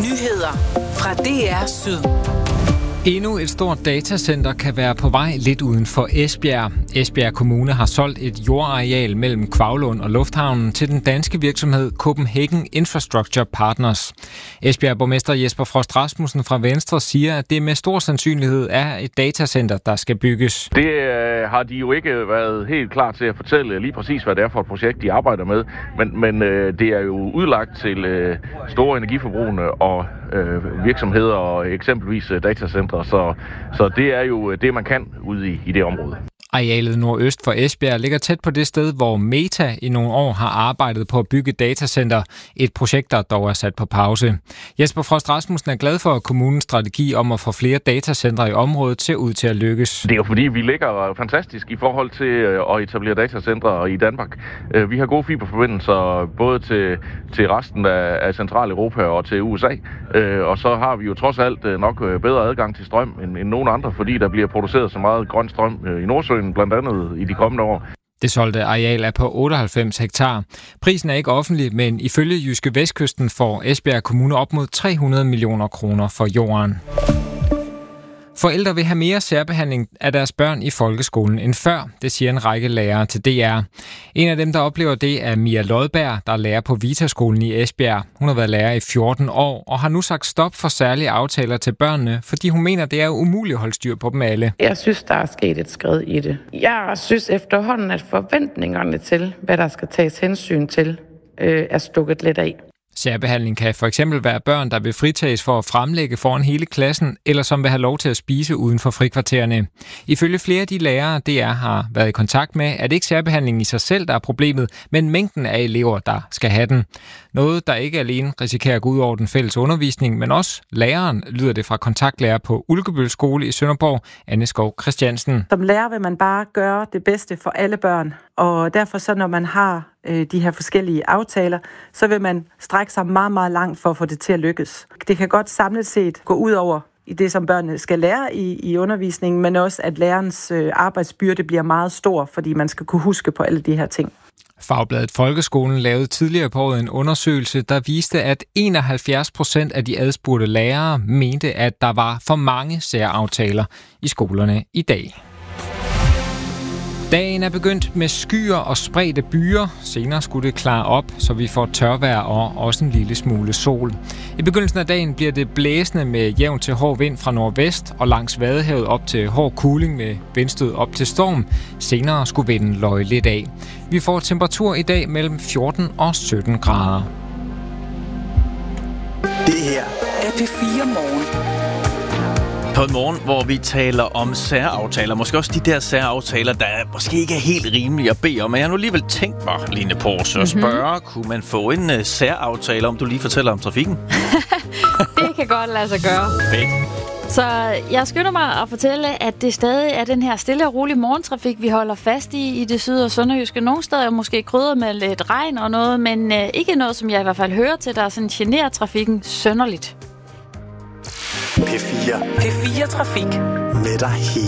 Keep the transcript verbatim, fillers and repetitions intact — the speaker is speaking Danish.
Nyheder fra D R Syd. Endnu et stort datacenter kan være på vej lidt uden for Esbjerg. Esbjerg Kommune har solgt et jordareal mellem Kvavlund og Lufthavnen til den danske virksomhed Copenhagen Infrastructure Partners. Esbjerg borgmester Jesper Frost Rasmussen fra Venstre siger, at det med stor sandsynlighed er et datacenter, der skal bygges. Det øh, har de jo ikke været helt klar til at fortælle lige præcis, hvad det er for et projekt, de arbejder med. Men, men øh, det er jo udlagt til øh, store energiforbrugende og øh, virksomheder og eksempelvis øh, datacentre. Så, så det er jo det, man kan ude i, i det område. Arealet nordøst for Esbjerg ligger tæt på det sted, hvor Meta i nogle år har arbejdet på at bygge et datacenter. Et projekt, der dog er sat på pause. Jesper Frost Rasmussen er glad for kommunens strategi om at få flere datacentre i området ser ud til at lykkes. Det er jo fordi, vi ligger fantastisk i forhold til at etablere datacentre i Danmark. Vi har gode fiberforbindelser både til, til resten af, af Centraleuropa og til U S A. Og så har vi jo trods alt nok bedre adgang til strøm end, end nogen andre, fordi der bliver produceret så meget grøn strøm i Nordsøen, blandt andet i de kommende år. Det solgte areal er på otteoghalvfems hektar. Prisen er ikke offentlig, men ifølge Jyske Vestkysten får Esbjerg Kommune op mod tre hundrede millioner kroner for jorden. Forældre vil have mere særbehandling af deres børn i folkeskolen end før, det siger en række lærere til D R. En af dem, der oplever det, er Mia Lodberg, der er lærer på Vitaskolen i Esbjerg. Hun har været lærer i fjorten år og har nu sagt stop for særlige aftaler til børnene, fordi hun mener, det er umuligt at holde styr på dem alle. Jeg synes, der er sket et skridt i det. Jeg synes efterhånden, at forventningerne til, hvad der skal tages hensyn til, øh, er stukket lidt af. Særbehandling kan for eksempel være børn, der vil fritages for at fremlægge foran hele klassen, eller som vil have lov til at spise uden for frikvartererne. Ifølge flere af de lærere, D R har været i kontakt med, er det ikke særbehandlingen i sig selv, der er problemet, men mængden af elever, der skal have den. Noget, der ikke alene risikerer at gå ud over den fælles undervisning, men også læreren, lyder det fra kontaktlærer på Ulkebøl Skole i Sønderborg, Anne Skov Christiansen. Som lærer vil man bare gøre det bedste for alle børn, og derfor så, når man har øh, de her forskellige aftaler, så vil man strække sig meget, meget langt for at få det til at lykkes. Det kan godt samlet set gå ud over i det, som børnene skal lære i, i undervisningen, men også, at lærerens øh, arbejdsbyrde bliver meget stor, fordi man skal kunne huske på alle de her ting. Fagbladet Folkeskolen lavede tidligere på året en undersøgelse, der viste, at enoghalvfjerds procent af de adspurgte lærere mente, at der var for mange særaftaler i skolerne i dag. Dagen er begyndt med skyer og spredte byer. Senere skulle det klare op, så vi får tørvejr og også en lille smule sol. I begyndelsen af dagen bliver det blæsende med jævn til hård vind fra nordvest og langs Vadehavet op til hård kuling med vindstød op til storm. Senere skulle vinden løje lidt af. Vi får temperatur i dag mellem fjorten og sytten grader. Det her er P fire Morgen. På en morgen, hvor vi taler om særaftaler. Måske også de der særaftaler, der måske ikke er helt rimelige at bede om. Men jeg har nu alligevel tænkt mig, Line Pors, at spørge, mm-hmm. kunne man få en uh, særaftale, om du lige fortæller om trafikken? Det kan godt lade sig gøre. Fedt. Så jeg skynder mig at fortælle, at det stadig er den her stille og rolige morgentrafik, vi holder fast i i det syd- og sønderjyske. Nogle steder er måske krydret med lidt regn og noget, men uh, ikke noget, som jeg i hvert fald hører til, der sådan generer trafikken sønderligt. P fire. P fire Trafik. Med dig hele.